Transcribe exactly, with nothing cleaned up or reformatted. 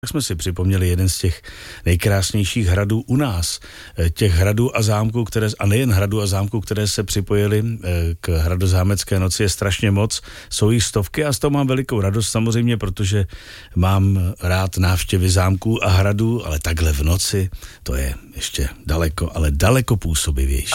Tak jsme si připomněli jeden z těch nejkrásnějších hradů u nás. Těch hradů a zámků, které, a nejen hradů a zámků, které se připojily k hradozámecké noci je strašně moc. Jsou jich stovky a z toho mám velikou radost samozřejmě, protože mám rád návštěvy zámků a hradů, ale takhle v noci, to je ještě daleko, ale daleko působivější.